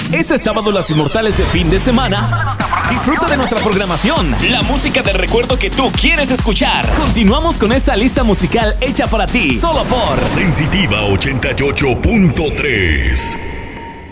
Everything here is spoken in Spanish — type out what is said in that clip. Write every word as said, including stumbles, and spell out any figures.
Este sábado Las Inmortales de fin de semana. Disfruta de nuestra programación, la música del recuerdo que tú quieres escuchar. Continuamos con esta lista musical hecha para ti, solo por Sensitiva ochenta y ocho punto tres.